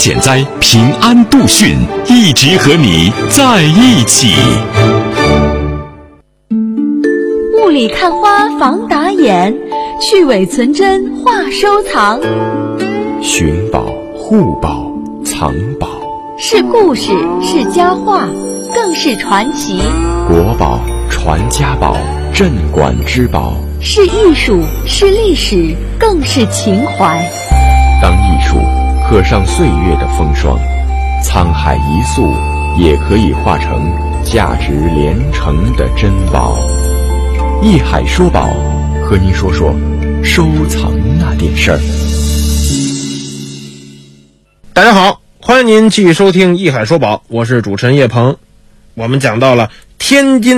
减灾，平安度汛，一直和你在一起。 雾里看花防打眼，去伪存真话收藏。 寻宝、护宝、藏宝， 是故事，是佳话，更是传奇。 国宝、传家宝、镇馆之宝， 是艺术，是历史，更是情怀。 当艺术刻上岁月的风霜，沧海一粟也可以化成价值连城的珍宝。艺海说宝，和您说说收藏那点事儿。 大家好，欢迎您继续收听艺海说宝，我是主持人叶鹏。我们讲到了天津